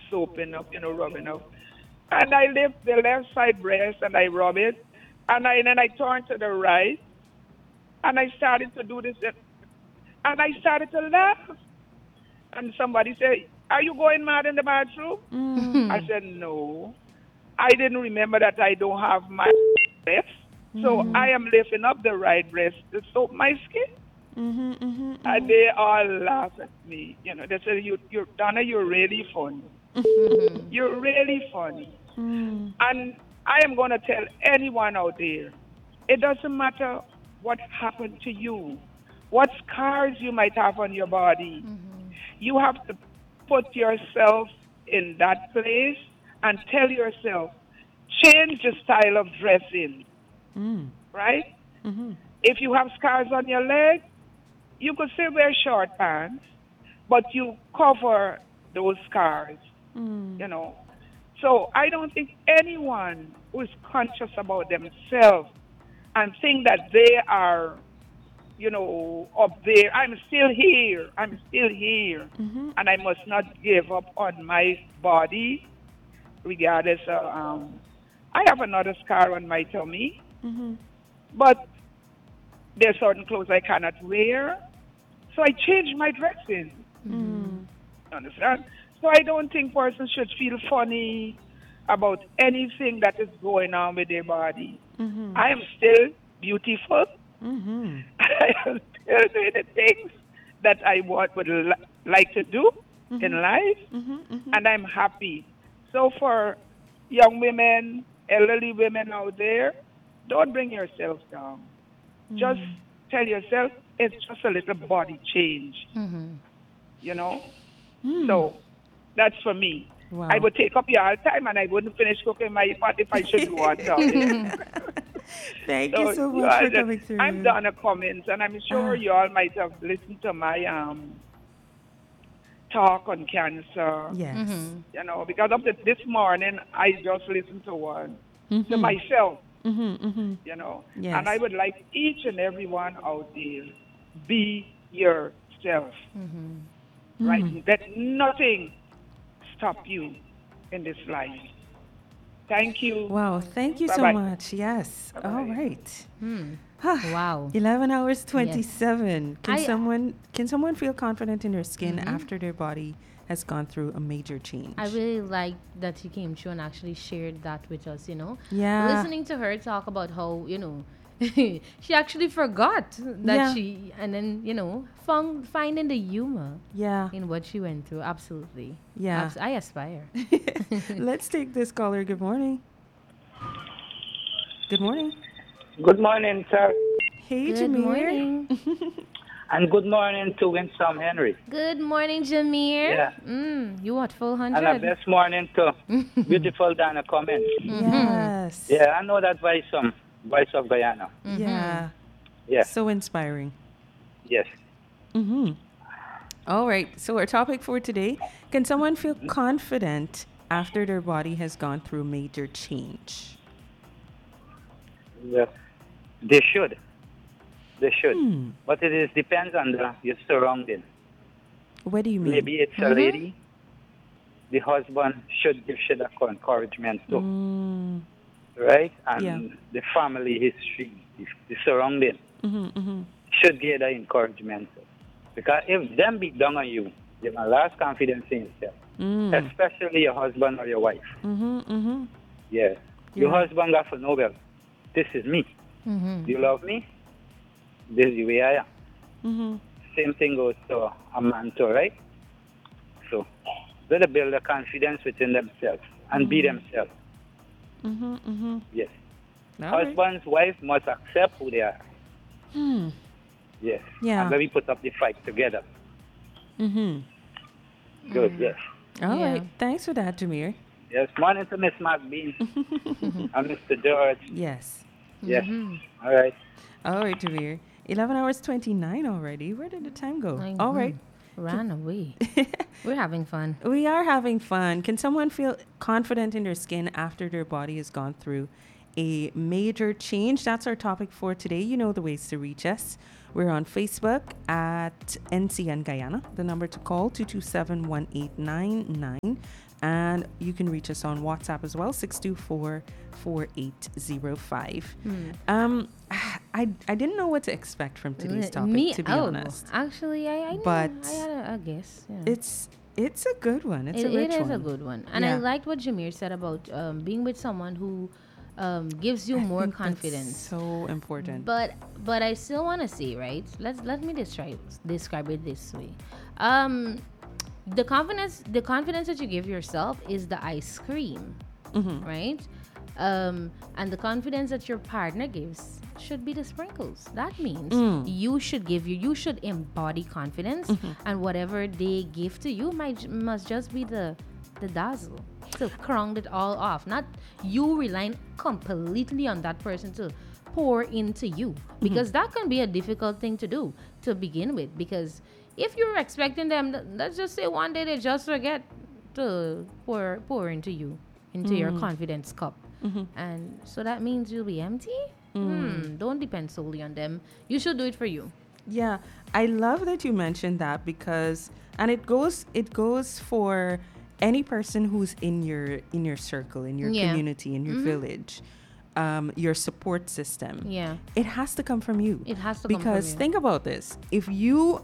soaping up, rubbing up. And I lift the left side breast and I rub it. And then I turn to the right and I started to do this. And I started to laugh. And somebody said, "Are you going mad in the bathroom?" I said, "No. I didn't remember that I don't have my breast. So I am lifting up the right breast to soak my skin." And they all laugh at me. They say, Donna, you're really funny. You're really funny. And I am going to tell anyone out there, it doesn't matter what happened to you, what scars you might have on your body. You have to put yourself in that place and tell yourself, change the style of dressing, right? If you have scars on your leg, you could still wear short pants, but you cover those scars, you know. So I don't think anyone who is conscious about themselves and think that they are, up there. I'm still here. I'm still here. And I must not give up on my body, regardless of, I have another scar on my tummy, but there's certain clothes I cannot wear. So I changed my dressing. Understand? So I don't think persons should feel funny about anything that is going on with their body. I am still beautiful. I am still doing the things that I would like to do in life, and I'm happy. So for young women, elderly women out there, don't bring yourself down. Just tell yourself it's just a little body change, you know? So that's for me. Wow. I would take up your time and I wouldn't finish cooking my pot if I should want something. Thank you so much for coming through. I'm Donna Cummins, and I'm sure you all might have listened to my talk on cancer. Yes. Because of this morning, I just listened to one to myself. Yes. And I would like each and every one out there, be yourself. Right? Let nothing stop you in this life. Thank you. Wow, thank you so much. Yes. Bye-bye. All right. Wow. 11 hours 27. Yes. Can someone feel confident in their skin after their body has gone through a major change? I really like that she came through and actually shared that with us, Yeah. Listening to her talk about how, she actually forgot that and then, finding the humor in what she went through. Absolutely. Yeah. I aspire. Let's take this caller. Good morning. Good morning. Good morning, sir. Hey, Good Jameer. morning. And good morning to Winsome Henry. Good morning, Jameer. Yeah. You what, full And a 100? best morning to beautiful Dana Cummins. Yes. Yeah, I know that voice of Guyana. Yeah. Yeah. So inspiring. Yes. All right. So our topic for today, can someone feel confident after their body has gone through major change? Yeah. They should. They should. But it depends on your surrounding. What do you mean? Maybe it's a lady. The husband should give that encouragement too. Right? And the family history, the surrounding, should give that encouragement. Because if them be down on you, you have lost confidence in yourself. Especially your husband or your wife. Yeah. Your husband got to know, well, this is me. You love me? This is the way I am. Same thing goes to a man too, right? So, they build a confidence within themselves and be themselves. Yes. Husbands, wife must accept who they are. Yes. Yeah. And then we put up the fight together. Good, yes. All right. Thanks for that, Jameer. Yes. Morning to Miss McBean and Mr. George. Yes. Yes. All right. All right, Jameer. 11 hours 29 already. Where did the time go? All right. Ran away. We're having fun. We are having fun. Can someone feel confident in their skin after their body has gone through a major change? That's our topic for today. You know the ways to reach us. We're on Facebook at NCN Guyana. The number to call, 227-1899. And you can reach us on WhatsApp as well, 624-4805. I didn't know what to expect from today's topic, to be honest. Actually, I knew. But I had a guess. Yeah. It's a good one. It's a rich one. It is a good one. And I liked what Jameer said about being with someone who gives you more confidence. So important. But I still want to say, right? Let me describe it this way. The confidence that you give yourself is the ice cream, right? And the confidence that your partner gives should be the sprinkles. That means you should embody confidence, and whatever they give to you must just be the dazzle to crown it all off. Not you relying completely on that person to pour into you, because that can be a difficult thing to do to begin with. Because if you're expecting them, let's just say one day they just forget to pour into you, into your confidence cup. And so that means you'll be empty. Don't depend solely on them. You should do it for you. Yeah, I love that you mentioned that, because, and it goes for any person who's in your circle, in your community, in your village, your support system. Yeah, it has to come from you. It has to come from you. Because think about this: if you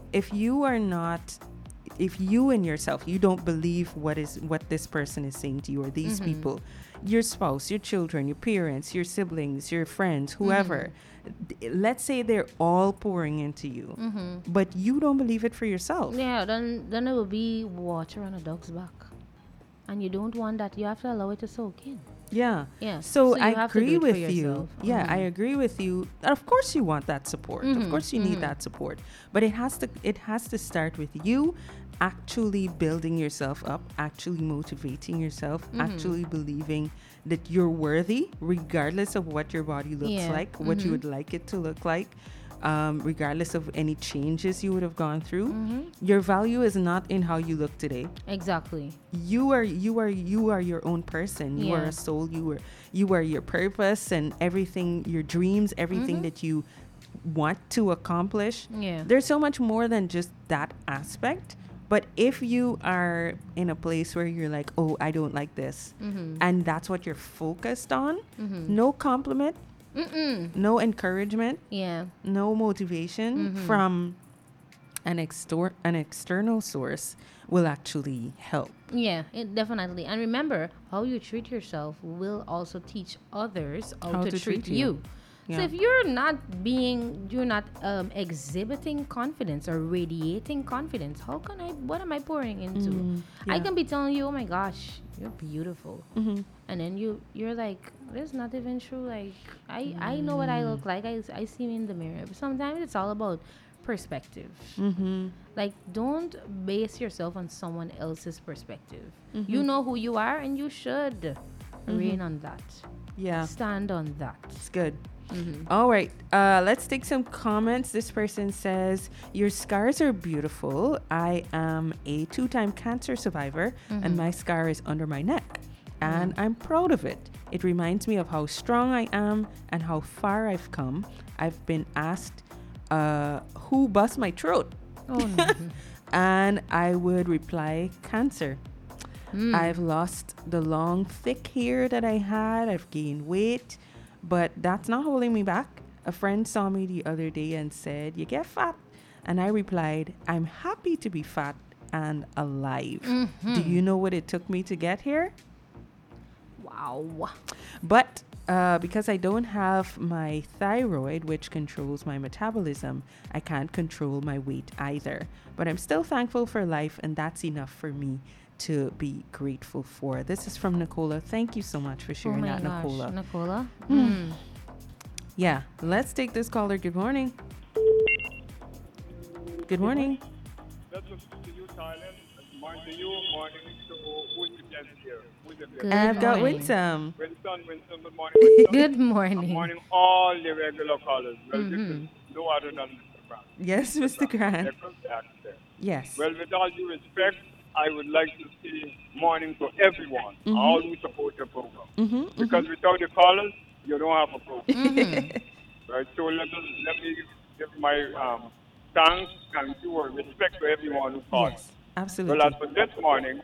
in yourself, you don't believe what this person is saying to you, or these people, your spouse, your children, your parents, your siblings, your friends, whoever, let's say they're all pouring into you, but you don't believe it for yourself. Yeah, then it will be water on a dog's back, and you don't want that. You have to allow it to soak in. Yeah. So I agree with you. Yeah, I agree with you. Of course you want that support. Of course you need that support. But it has to start with you actually building yourself up, actually motivating yourself, actually believing that you're worthy regardless of what your body looks like, what you would like it to look like. Regardless of any changes you would have gone through, your value is not in how you look today. Exactly. You are your own person. You are a soul. You are your purpose and everything, your dreams, everything that you want to accomplish. Yeah. There's so much more than just that aspect. But if you are in a place where you're like, oh, I don't like this, and that's what you're focused on, no compliment, no encouragement, no motivation from an external source will actually help. Yeah, it definitely. And remember, how you treat yourself will also teach others how to treat you. Yeah. So if you're not exhibiting confidence or radiating confidence, what am I pouring into? I can be telling you, oh my gosh, you're beautiful. And then you're like, that's not even true. Like, I know what I look like. I see me in the mirror. But sometimes it's all about perspective. Like, don't base yourself on someone else's perspective. You know who you are, and you should rein on that. Yeah. Stand on that. It's good. All right. Let's take some comments. This person says, your scars are beautiful. I am a 2-time cancer survivor, and my scar is under my neck. And I'm proud of it. It reminds me of how strong I am and how far I've come. I've been asked, who bust my throat? Oh, no. And I would reply, cancer. I've lost the long, thick hair that I had. I've gained weight. But that's not holding me back. A friend saw me the other day and said, you get fat. And I replied, I'm happy to be fat and alive. Do you know what it took me to get here? Wow. But because I don't have my thyroid, which controls my metabolism, I can't control my weight either. But I'm still thankful for life, and that's enough for me to be grateful for. This is from Nicola. Thank you so much for sharing that, Nicola. Nicola? Yeah, let's take this caller. Good morning. Good morning. That's to you, Thailand. Morning to you. Morning to who's here. And I've got Winsome. Winsome, good morning. Winsome. Good morning. Good morning, all the regular callers. Well, this is no other than Mr. Grant. Yes, Mr. Grant. Yes. Well, with all due respect, I would like to say morning to everyone, all who support your program. Because without the callers, you don't have a program. Right? So let me give my thanks and due respect to everyone who called. Yes, absolutely. Well, as for this morning,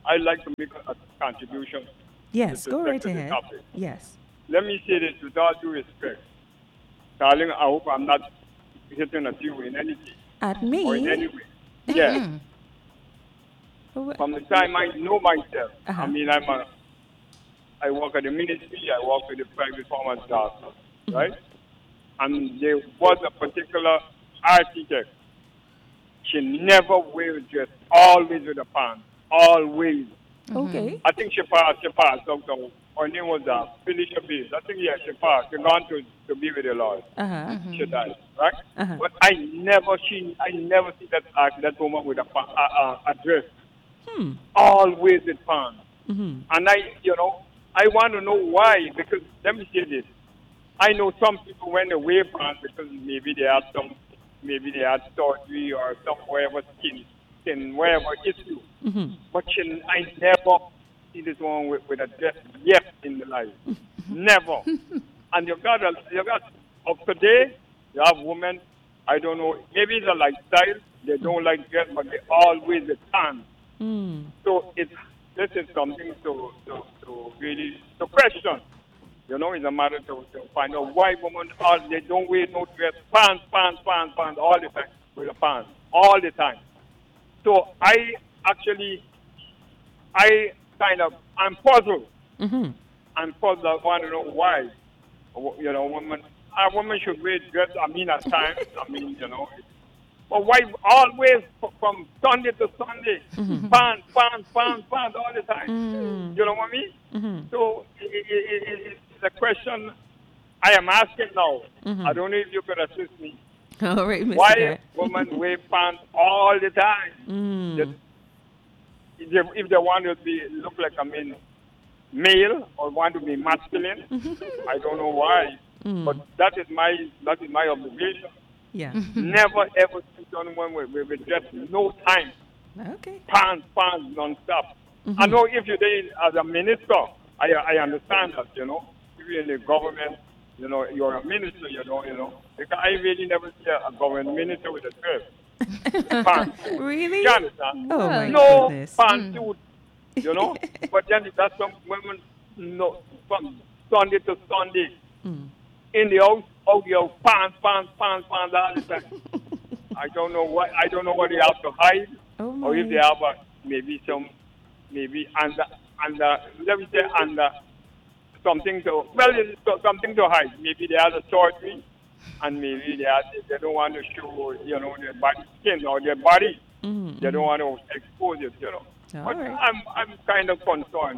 I'd like to make a contribution. Yes, go right ahead. Yes. Let me say this with all due respect. Darling, I hope I'm not hitting at you in anything. At me? Or in any way. Yes. From the time I know myself, I mean, I work at the ministry, I work with the private farmers doctor, right? And there was a particular architect. She never wears dress, always with a pants, always. Okay. I think she passed out. Her name was Felicia Bates. I think, she passed. She gone to be with the Lord. She died, right? But I never see that woman with a dress. Always with pants. And I want to know why, because let me say this. I know some people when they wear pants because maybe they had surgery or some whatever skin whatever issue. But I never see this one with a dress yet in the life. Never. And you got up today, you have women, I don't know, maybe it's a lifestyle, they don't like dress, but they always with pants. So this is something to really to question. It's a matter to find out why women they don't wear no dress, pants all the time with a pants all the time. So I'm puzzled. I'm puzzled. I want to know why. A woman should wear dress. I mean, at times. But why always from Sunday to Sunday, pants all the time? You know what I mean? So it's a question I am asking now. I don't know if you could assist me. All right, Mr. Why women wear pants all the time? If they want to look like male or want to be masculine, I don't know why. But that is my observation. Yeah. Never ever see someone with just no time. Okay. Pants non-stop. I know if you're there as a minister, I understand that, if you're in the government, you're a minister, because I really never see a government minister with a dress. Pants. Really? You understand? Oh, my no goodness. pantsuit, But then there's some women, from Sunday to Sunday, in the house, pants all the time. I don't know what they have to hide, or if they have maybe under let me say under something something to hide. Maybe they have a surgery, and maybe they don't want to show their body skin or their body. They don't want to expose it, But I'm kind of concerned,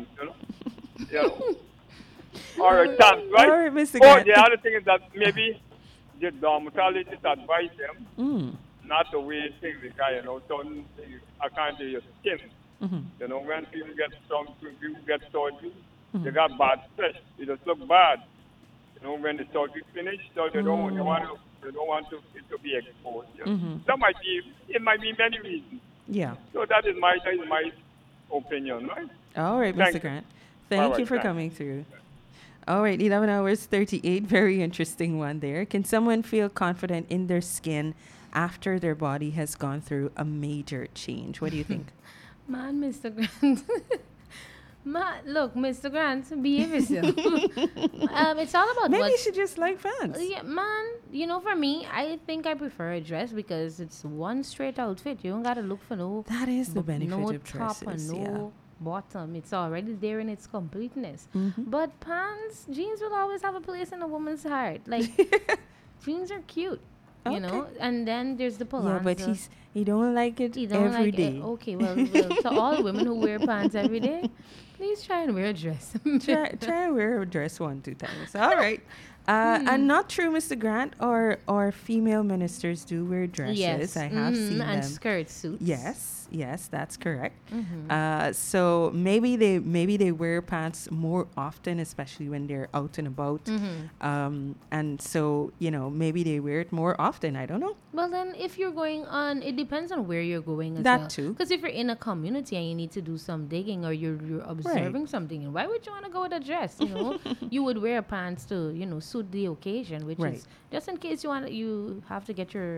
All right, thanks, right? All right, Mr. Grant. The other thing is that maybe the dermatologist advise them not to wear things because, certain I can't do your skin. When people get surgery, they got bad flesh. It just look bad. When the surgery finished, so they don't want it to be exposed. It might be many reasons. Yeah. So that is my opinion, right? All right, Mr. Grant. Thank you for coming through. All right, 11 hours 38. Very interesting one there. Can someone feel confident in their skin after their body has gone through a major change? What do you think? Man, Mr. Grant. Look, Mr. Grant, behave yourself. It's all about maybe you should just like fans. Yeah, man. For me, I think I prefer a dress because it's one straight outfit. You don't gotta look for That is the benefit of dresses. No top and no bottom. It's already there in its completeness. But pants, jeans will always have a place in a woman's heart. Like jeans are cute. And then there's the palazzo. Yeah, but he don't like it every day. Okay, well, to all women who wear pants every day, please try and wear a dress. try and wear a dress 1-2 times. All right. And not true, Mr. Grant, or female ministers do wear dresses. Yes. I have seen them. And skirt suits. Yes, that's correct. So maybe they wear pants more often, especially when they're out and about. And so, maybe they wear it more often. I don't know. Well, then if you're going on, it depends on where you're going as well. That too. Because if you're in a community and you need to do some digging or you're observing something, why would you want to go with a dress? You would wear pants to, suit the occasion, which is just in case you have to get your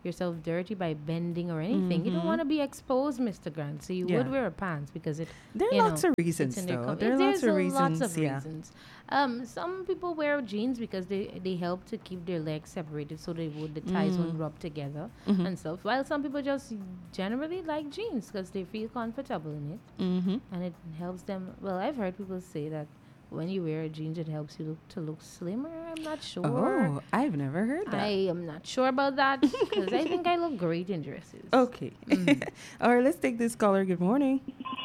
yourself dirty by bending or anything. You don't want to be exposed, Mr. Grant. So you would wear pants because there are lots of reasons, though. There are lots of reasons. Some people wear jeans because they help to keep their legs separated so the thighs won't rub together and stuff. While some people just generally like jeans because they feel comfortable in it and it helps them. Well, I've heard people say that when you wear jeans, it helps you to look slimmer. I'm not sure. Oh, I've never heard that. I am not sure about that because I think I look great in dresses. Okay. All right, let's take this caller. Good morning.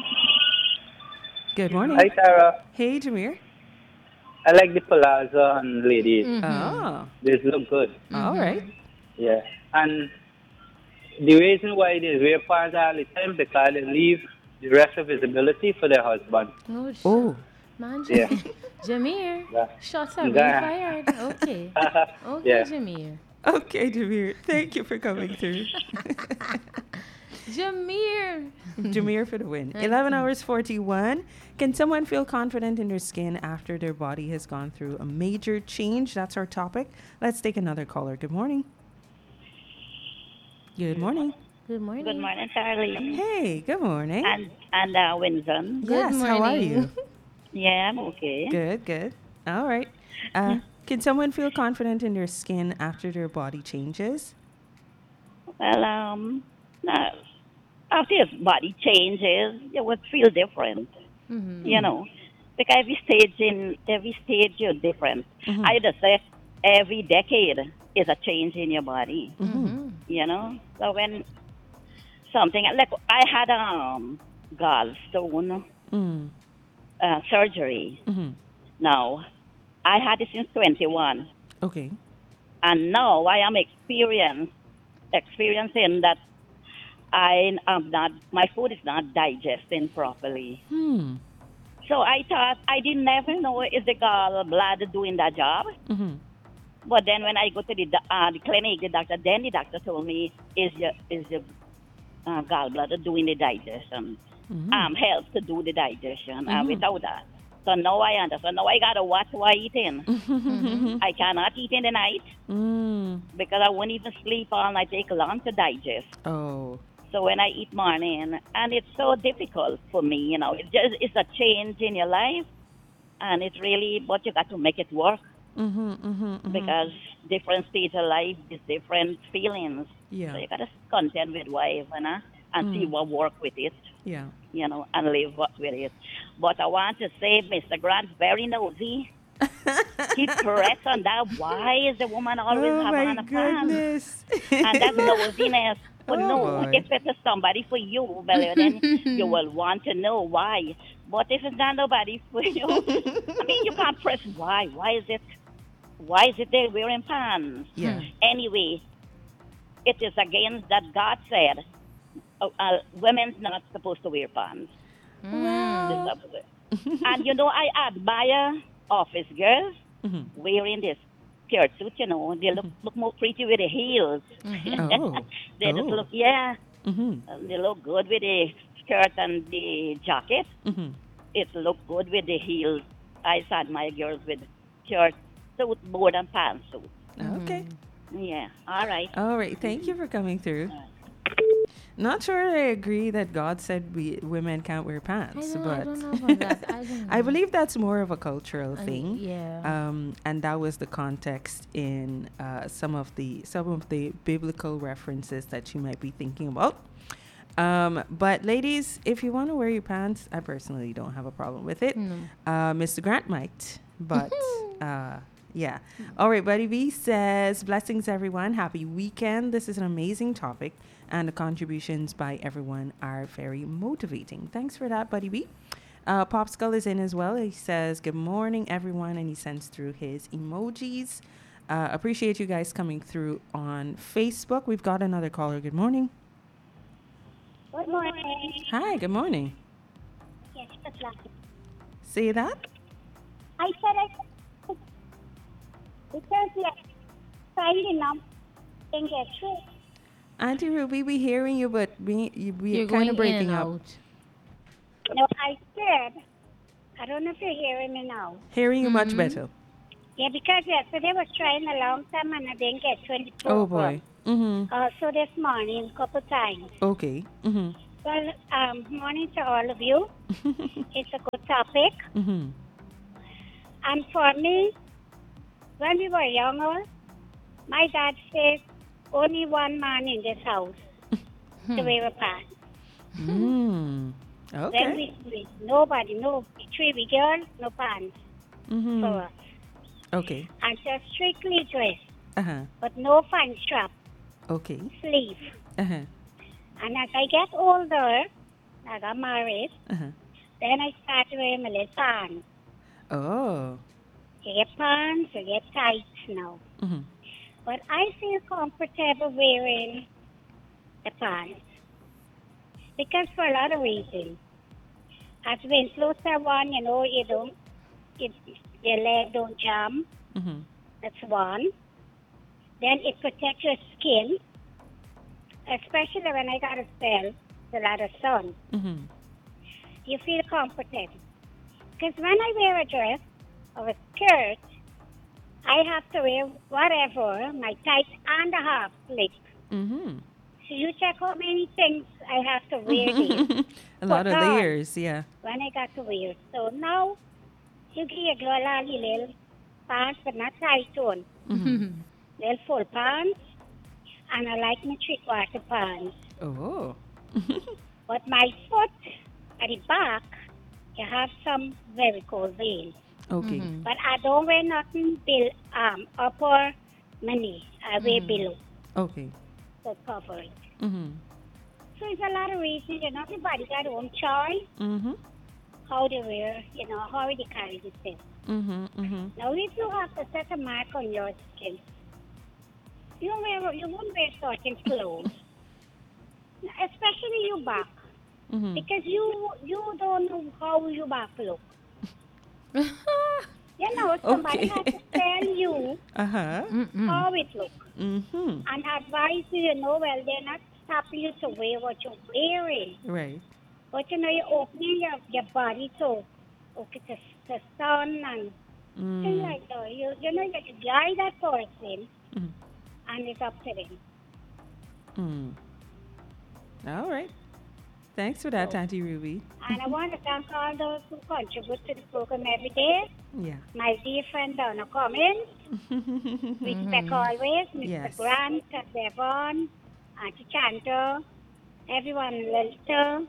Good morning. Hi, Tara. Hey, Jameer. I like the palazzo and ladies. Oh. These look good. All right. Yeah. And the reason why they wear pants all the time because they leave the rest of visibility for their husband. Oh. Man, Yeah. Jameer, shots are Yeah. fired. Okay. Okay, Yeah. Jameer. Okay, Jameer. Thank you for coming through. Jameer. Jameer for the win. 11 hours 41. Can someone feel confident in their skin after their body has gone through a major change? That's our topic. Let's take another caller. Good morning. Good morning. Good morning. Good morning, Charlie. Hey, good morning. And Winston. Yes, Good how are morning. you? Yeah, I'm okay. Good. All right. Can someone feel confident in their skin after their body changes? Well, no, after your body changes, you would feel different. You know, because every stage you're different. I just say every decade is a change in your body. You know, so when something like I had gallstone surgery. Now, I had it since 21. Okay. And now I am experiencing that I am not, my food is not digesting properly. So I thought, I didn't never know is the gallbladder doing that job. But then when I go to the clinic, the doctor told me, is your gallbladder doing the digestion? Helps to do the digestion without that. So now I understand. Now I got to watch what I eat in. I cannot eat in the night because I won't even sleep all night. Take long to digest. Oh. So when I eat morning, and it's so difficult for me, you know, it's a change in your life, and it's really, but you got to make it work because different stage of life is different feelings. Yeah. So you got to contend with life, you know, and see what work with it. Yeah. You know, and live with it. But I want to say, Mr. Grant's very nosy. He pressed on that. Why is the woman always having on a pants? And that's nosiness. But no, if it is somebody for you, well, then you will want to know why. But if it's not nobody for you, I mean, you can't press why. Why is it they're wearing pants? Yeah. Anyway, it is against that God said women's not supposed to wear pants. Well. And you know, I admire office girls wearing this skirt suit. You know, they look more pretty with the heels. They just look, they look good with the skirt and the jacket. It look good with the heels. I admire girls with skirt suit more than pantsuit. Okay. Yeah. All right. All right. Thank you for coming through. Not sure I agree that God said women can't wear pants, but I don't know about that. I believe that's more of a cultural thing. Yeah. And that was the context in some of the biblical references that you might be thinking about. But ladies, if you want to wear your pants, I personally don't have a problem with it. Mr. Grant might, but yeah. All right, Buddy B says, blessings everyone. Happy weekend. This is an amazing topic, and the contributions by everyone are very motivating. Thanks for that, Buddy B. Popskull is in as well. He says, good morning, everyone, and he sends through his emojis. Appreciate you guys coming through on Facebook. We've got another caller. Good morning. Good morning. Hi, good morning. Yes, that's lucky. Say that? I said because Friday enough can get through. Auntie Ruby, we hearing you, but we're kind of breaking up. No, I said, I don't know if you're hearing me now. Hearing you much better. Yeah, because yesterday was trying a long time and I didn't get 24. Oh, boy. Also this morning, couple times. Okay. Well, morning to all of you. It's a good topic. And for me, when we were younger, my dad said only one man in this house to wear a pants. Okay. When nobody, no 3 girls, no pants for us. Okay. And just strictly dress, but no fan strap, Okay. sleeve. Uh-huh. And as I get older, I got married, Uh-huh. then I started wearing my little pants. Oh. You get pants, you get tights now. But I feel comfortable wearing the pants because for a lot of reasons. As when closer one, your leg don't jam. That's one. Then it protects your skin, especially when I got a spell, a lot of sun. You feel comfortable. Because when I wear a dress or a skirt, I have to wear whatever, my tights and a half slip. So you check how many things I have to wear there. A lot of layers, yeah. When I got to wear. So now, you give your girl a little pants, but not tight on. Little full pants, and I like my 3/4 pants. Oh. But my foot at the back, you have some very cold veins. Okay. But I don't wear nothing up or my knee. I wear below. Okay. So cover it. So it's a lot of reasons, everybody got their own choice. How they wear, how they carry themselves. Now, if you have to set a mark on your skin, you won't wear certain clothes, especially your back, because you don't know how your back look. Somebody has to tell you how it looks and advise you, well, they're not stopping you to wear what you're wearing. Right. But, you're opening your body to sun and things like that. You guide that person and it's up to them. All right. Thanks for that, Auntie Ruby. And I want to thank all those who contribute to the program every day. Yeah. My dear friend Donna Cummins. Respect always. Mr. Grant, Devon, Auntie Chanto, everyone, Lilta.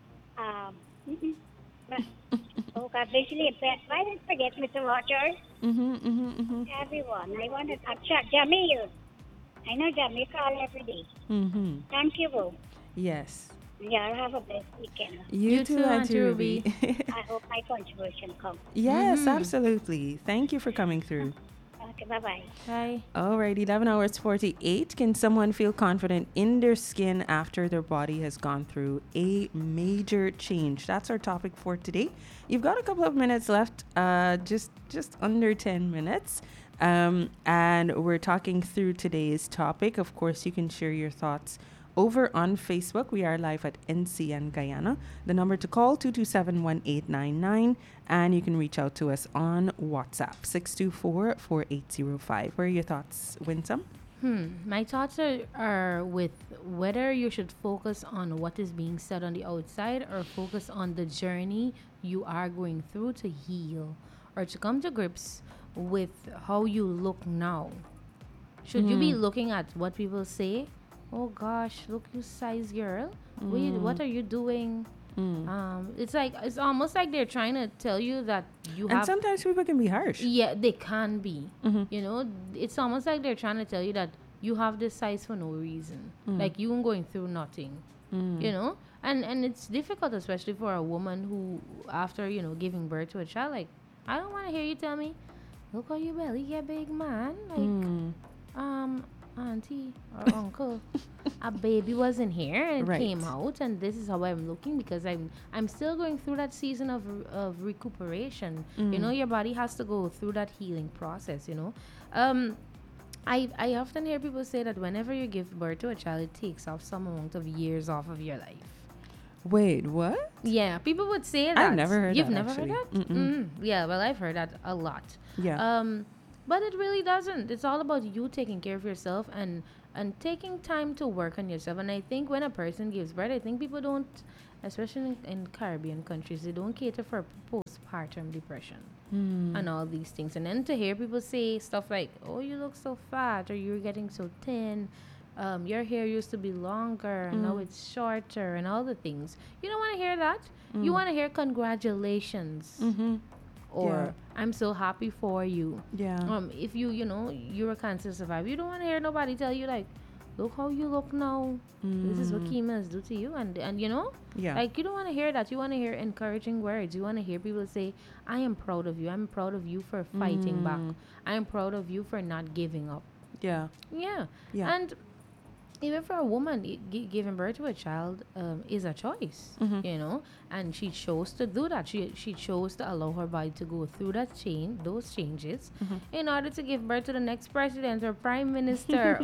God bless you. Why did I forget Mr. Rogers? Everyone. I want to chat Jamil. I know Jamil call every day. Thank you, Boo. Yes. Yeah, have a blessed weekend. You too, Auntie Ruby. I hope my contribution comes. Yes, absolutely. Thank you for coming through. Okay, bye-bye. Bye. All right, 11 hours 48. Can someone feel confident in their skin after their body has gone through a major change? That's our topic for today. You've got a couple of minutes left, just under 10 minutes. And we're talking through today's topic. Of course, you can share your thoughts over on Facebook. We are live at NCN Guyana. The number to call, 227-1899. And you can reach out to us on WhatsApp, 624-4805. What are your thoughts, Winsome? My thoughts are with whether you should focus on what is being said on the outside or focus on the journey you are going through to heal or to come to grips with how you look now. Should you be looking at what people say? Oh gosh, look, you size girl. Wait, what are you doing? It's almost like they're trying to tell you that you have. And sometimes people can be harsh. Yeah, they can be. It's almost like they're trying to tell you that you have this size for no reason. Like you going through nothing. And it's difficult, especially for a woman who, after giving birth to a child, like I don't want to hear you tell me, look how your belly get big, man. Like auntie or uncle, a baby wasn't here and it came out, and this is how I'm looking because I'm still going through that season of recuperation. Your body has to go through that healing process. I often hear people say that whenever you give birth to a child, it takes off some amount of years off of your life. Wait, what? Yeah, people would say that. I've never heard You've that. You've never heard that? Yeah, well, I've heard that a lot. Yeah. But it really doesn't. It's all about you taking care of yourself and and taking time to work on yourself. And I think when a person gives birth, I think people don't, especially in Caribbean countries, they don't cater for postpartum depression and all these things. And then to hear people say stuff like, "Oh, you look so fat," or "You're getting so thin," "Your hair used to be longer and now it's shorter," and all the things. You don't want to hear that. You want to hear congratulations. Or "I'm so happy for you." If you're a cancer survivor, you don't want to hear nobody tell you like, "Look how you look now. This is what chemo is do to you," and like you don't want to hear that. You want to hear encouraging words. You want to hear people say, "I am proud of you. I'm proud of you for fighting back. I am proud of you for not giving up." Yeah. And even for a woman, giving birth to a child is a choice, and she chose to do that. She chose to allow her body to go through those changes, in order to give birth to the next president or prime minister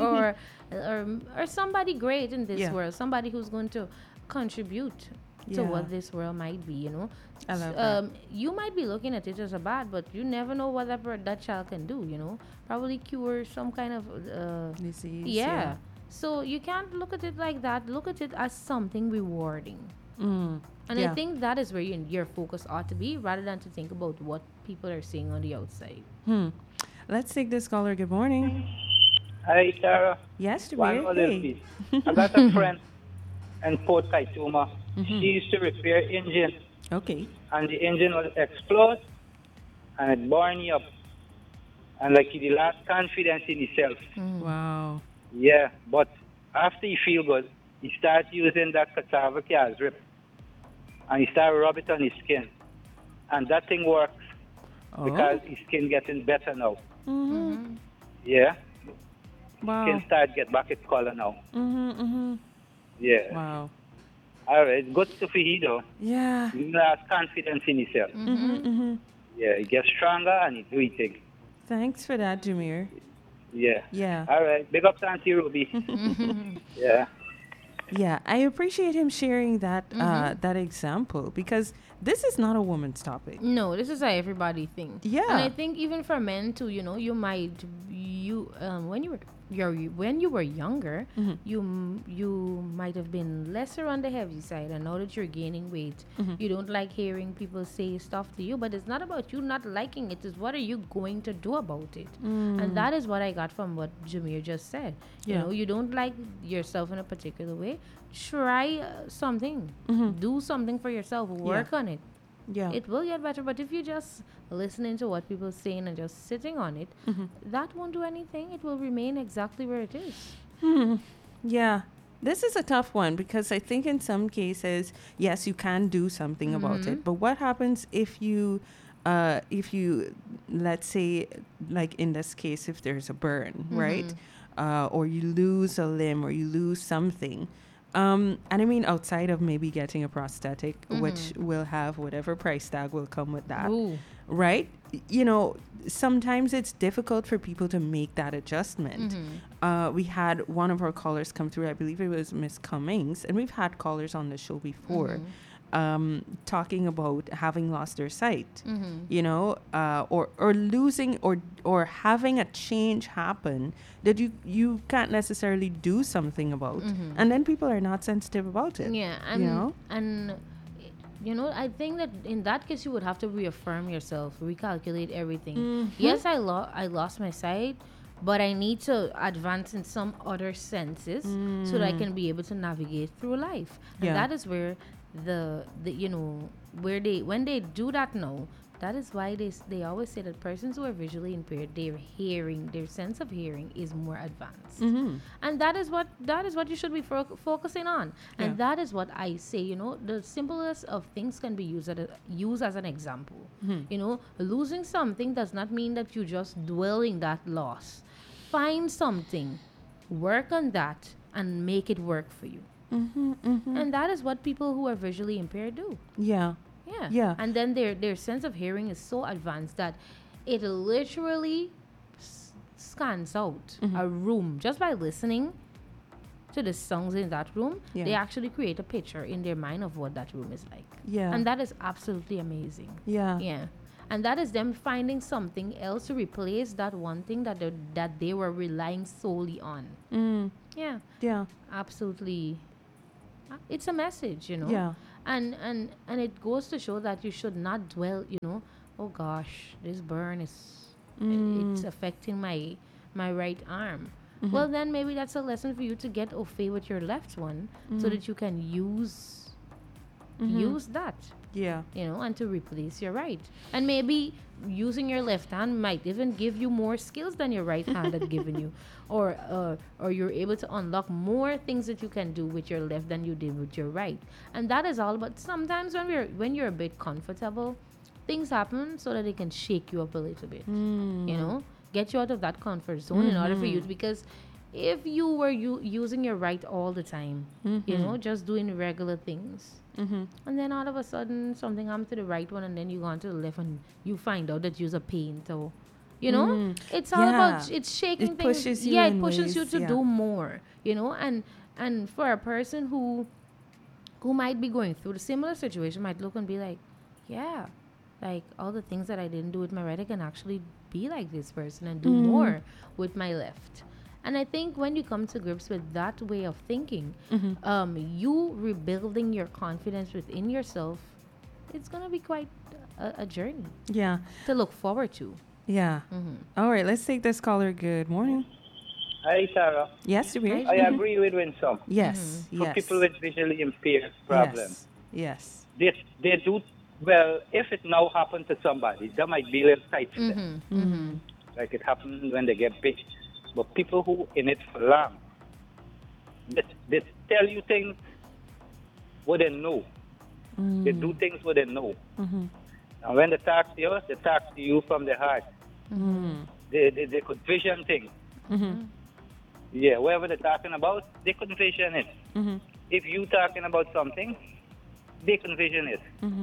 or somebody great in this world, somebody who's going to contribute to what this world might be. I love that. You might be looking at it as a bad, but you never know what that child can do. Probably cure some kind of disease. So you can't look at it like that. Look at it as something rewarding. And I think that is where your focus ought to be, rather than to think about what people are seeing on the outside. Let's take this caller. Good morning. Hi, Tara. Yes, One other piece. I got a friend in Port Kaituma. She used to repair engine. Okay. And the engine will explode and it burn you up. And like he lost confidence in himself. Wow. Yeah, but after he feel good, he start using that cassava calves rip. And he start rub it on his skin. And that thing works because his skin getting better now. Yeah. Wow. Skin start get back its color now. Yeah. Wow. All right, good to he though. Yeah. He lost confidence in himself. Yeah, he gets stronger and he do his thing. Thanks for that, Jameer. Yeah. All right. Big up to Auntie Ruby. Yeah. Yeah, I appreciate him sharing that that example, because this is not a woman's topic. No, this is a everybody thing. Yeah. And I think even for men too, you might when you were younger, you might have been lesser on the heavy side, and now that you're gaining weight, you don't like hearing people say stuff to you. But it's not about you not liking it; it's what are you going to do about it? And that is what I got from what Jameer just said. You don't like yourself in a particular way. Try something. Do something for yourself. Work on it. Yeah. It will get better, but if you just listening to what people are saying and just sitting on it, that won't do anything. It will remain exactly where it is. Yeah. This is a tough one, because I think in some cases, yes, you can do something about it. But what happens if you, let's say, like in this case, if there's a burn, right? Or you lose a limb or you lose something. And I mean, outside of maybe getting a prosthetic, which will have whatever price tag will come with that, right? Sometimes it's difficult for people to make that adjustment. We had one of our callers come through, I believe it was Miss Cummings, and we've had callers on the show before, talking about having lost their sight, or losing or having a change happen that you can't necessarily do something about, and then people are not sensitive about it. Yeah, and I think that in that case you would have to reaffirm yourself, recalculate everything. Yes, I lost my sight, but I need to advance in some other senses so that I can be able to navigate through life. And that is where when they do that now, that is why they always say that persons who are visually impaired, their sense of hearing is more advanced, and that is what you should be focusing on. And that is what I say. The simplest of things can be used as an example. Losing something does not mean that you just dwell in that loss. Find something, work on that, and make it work for you. And that is what people who are visually impaired do. Yeah. And then their sense of hearing is so advanced that it literally scans out a room just by listening to the songs in that room. They actually create a picture in their mind of what that room is like. And that is absolutely amazing. And that is them finding something else to replace that one thing that they were relying solely on. Yeah, absolutely. It's a message, and it goes to show that you should not dwell, oh gosh, this burn is it's affecting my right arm. Well, then maybe that's a lesson for you to get au fait with your left one, so that you can use that. Yeah. And to replace your right. And maybe using your left hand might even give you more skills than your right hand had given you. Or you're able to unlock more things that you can do with your left than you did with your right. And that is all. But sometimes when you're a bit comfortable, things happen so that they can shake you up a little bit. Get you out of that comfort zone in order for you to, because if you were using your right all the time, just doing regular things, and then all of a sudden something happened to the right one, and then you go on to the left and you find out that you're a pain. So, it's all about, it's shaking things. Pushes you it pushes you to do more, and for a person who might be going through the similar situation might look and be like, yeah, like all the things that I didn't do with my right, I can actually be like this person and do more with my left. And I think when you come to grips with that way of thinking, you rebuilding your confidence within yourself, it's going to be quite a journey. Yeah. To look forward to. Yeah. All right, let's take this caller. Good morning. Hi, Sarah. Yes, you're here. I agree with Winsome. Yes. For people with visually impaired problems. Yes. They do, well, if it now happened to somebody, that might be a little tight to them. Like it happened when they get big. But people who in it for long, they tell you things what they know. They do things what they know. And when they talk to you from the heart. They could vision things. Yeah, whatever they're talking about, they could vision it. If you talking about something, they can vision it.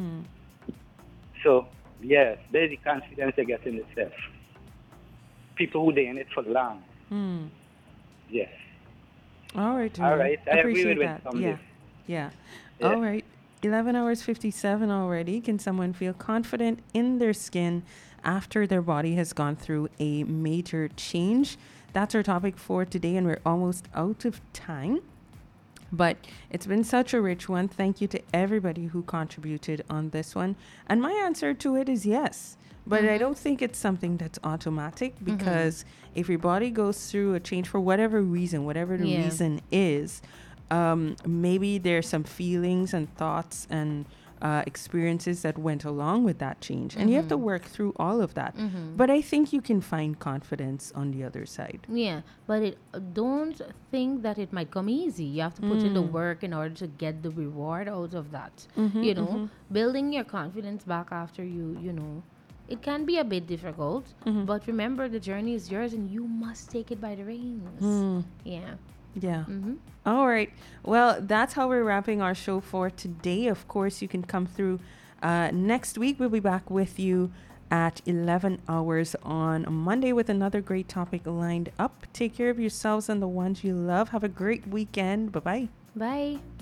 So, yes, there's the confidence they get in themselves. People who they in it for long. Yes. All right. All right. I agree with that. Yeah. All right. 11 hours 57 already. Can someone feel confident in their skin after their body has gone through a major change? That's our topic for today, and we're almost out of time. But it's been such a rich one. Thank you to everybody who contributed on this one. And my answer to it is yes. But I don't think it's something that's automatic, because if your body goes through a change for whatever reason, whatever the reason is, maybe there's some feelings and thoughts and experiences that went along with that change. And you have to work through all of that. But I think you can find confidence on the other side. Yeah, but don't think that it might come easy. You have to put in the work in order to get the reward out of that. Building your confidence back after it can be a bit difficult, but remember, the journey is yours and you must take it by the reins. Yeah. All right. Well, that's how we're wrapping our show for today. Of course, you can come through next week. We'll be back with you at 11 hours on Monday with another great topic lined up. Take care of yourselves and the ones you love. Have a great weekend. Bye-bye. Bye.